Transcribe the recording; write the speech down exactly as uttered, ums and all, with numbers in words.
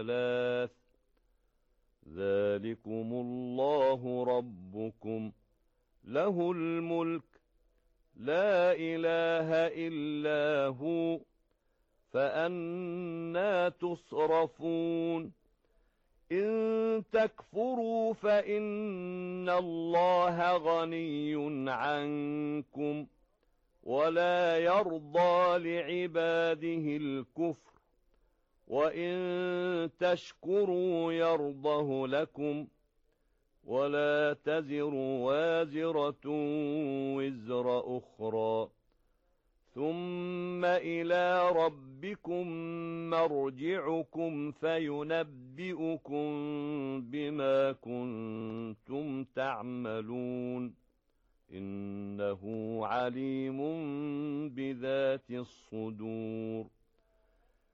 ثلاث ذلكم الله ربكم له الملك لا إله إلا هو فأنى تصرفون إن تكفروا فإن الله غني عنكم ولا يرضى لعباده الكفر وإن تشكروا يرضه لكم ولا تزر وازرة وزر أخرى ثم إلى ربكم مرجعكم فينبئكم بما كنتم تعملون إنه عليم بذات الصدور